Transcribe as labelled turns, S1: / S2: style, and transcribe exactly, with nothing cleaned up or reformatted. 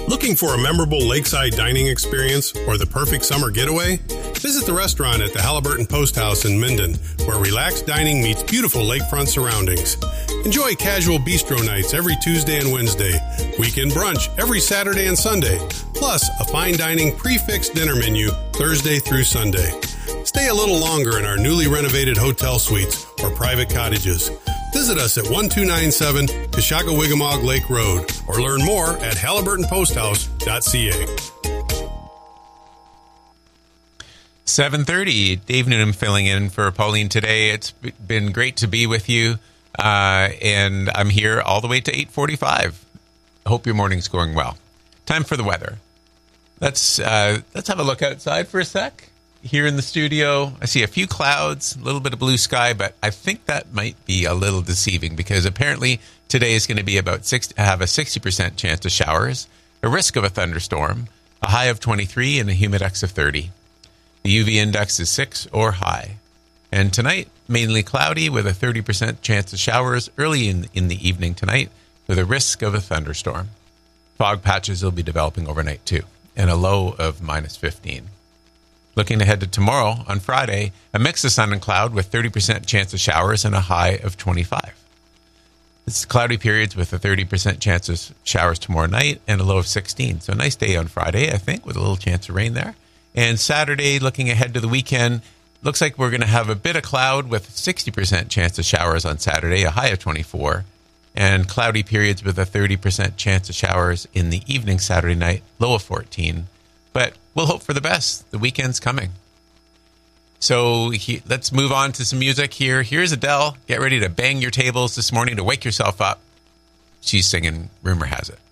S1: Looking for a memorable lakeside dining experience or the perfect summer getaway? Visit the restaurant at the Halliburton Post House in Minden, where relaxed dining meets beautiful lakefront surroundings. Enjoy casual bistro nights every Tuesday and Wednesday, weekend brunch every Saturday and Sunday, plus a fine dining prefixed dinner menu Thursday through Sunday. Stay a little longer in our newly renovated hotel suites or private cottages. Visit us at one two nine seven Kashaka-Wigamog Lake Road or learn more at halliburton post house dot c a.
S2: seven thirty, Dave Noonan filling in for Pauline today. It's been great to be with you, uh, and I'm here all the way to eight forty-five. I hope your morning's going well. Time for the weather. Let's uh, let's have a look outside for a sec. Here in the studio, I see a few clouds, a little bit of blue sky, but I think that might be a little deceiving because apparently today is going to be about six, have a sixty percent chance of showers, a risk of a thunderstorm, a high of twenty-three, and a humidex of thirty. The U V index is six or high. And tonight, mainly cloudy with a thirty percent chance of showers early in, in the evening tonight with a risk of a thunderstorm. Fog patches will be developing overnight too, and a low of minus fifteen. Looking ahead to tomorrow, on Friday, a mix of sun and cloud with thirty percent chance of showers and a high of twenty-five. It's cloudy periods with a thirty percent chance of showers tomorrow night and a low of sixteen. So a nice day on Friday, I think, with a little chance of rain there. And Saturday, looking ahead to the weekend, looks like we're going to have a bit of cloud with sixty percent chance of showers on Saturday, a high of twenty-four. And cloudy periods with a thirty percent chance of showers in the evening Saturday night, low of fourteen. But we'll hope for the best. The weekend's coming. So he, let's move on to some music here. Here's Adele. Get ready to bang your tables this morning to wake yourself up. She's singing Rumor Has It.